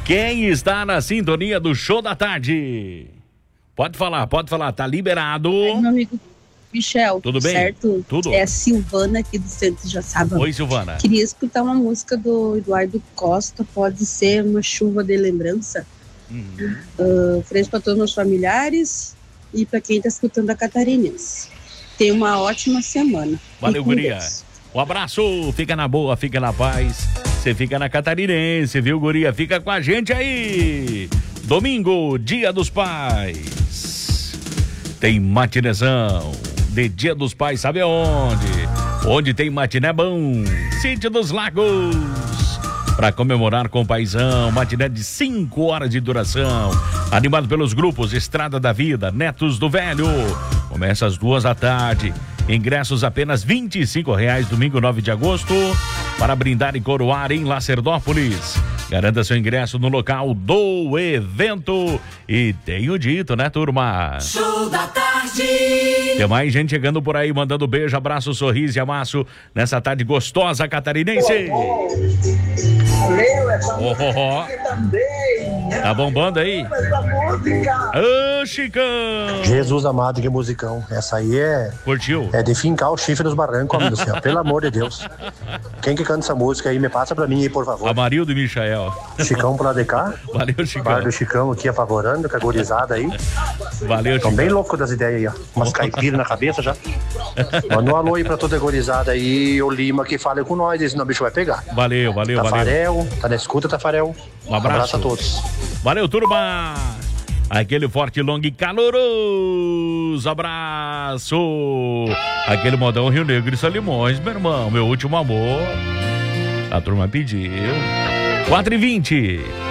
Quem está na sintonia do Show da Tarde? Pode falar, tá liberado. Aí, meu amigo Michel, tudo bem? Certo? Tudo. É a Silvana aqui do Centro de Jaçaba. Oi, Silvana. Queria escutar uma música do Eduardo Costa, pode ser Uma Chuva de Lembrança. Frente para todos os meus familiares e para quem está escutando a Catarinense. Tenha uma ótima semana. Valeu, guria. Um abraço, fica na boa, fica na paz. Você fica na Catarinense, viu, guria? Fica com a gente aí. Domingo, Dia dos Pais. Tem matinezão de Dia dos Pais, sabe aonde? Onde tem matiné bom? Sítio dos Lagos. Para comemorar com o paizão, matiné de 5 horas de duração. Animado pelos grupos Estrada da Vida, Netos do Velho. Começa às 2h. Ingressos apenas R$25, domingo 9 de agosto, para brindar e coroar em Lacerdópolis. Garanta seu ingresso no local do evento. E tenho dito, né, turma? Show da Tarde. Tem mais gente chegando por aí, mandando beijo, abraço, sorriso e amasso nessa tarde gostosa catarinense. Valeu, essa música também. Tá bombando aí? Ô, Chicão! Jesus amado, que musicão. Essa aí é... Curtiu? É de fincar o chifre nos barrancos, amigo do céu. Pelo amor de Deus. Quem que canta essa música aí, me passa pra mim aí, por favor. Amarildo e Michael. Chicão pro lado de cá. Valeu, Chicão. Bar do Chicão aqui apavorando, com a gorizada aí. Valeu, Chicão. Tão bem louco das ideias aí, ó. Umas caipiras na cabeça já. Manda um alô aí pra toda a gorizada aí, o Lima que fale com nós, senão o bicho vai pegar. Valeu. Tafarel, tá na escuta, Tafarel. Um abraço a todos. Valeu, turma. Aquele forte, longo e caloroso abraço. Aquele modão Rio Negro e Solimões, meu irmão, meu último amor. A turma pediu. 4h20.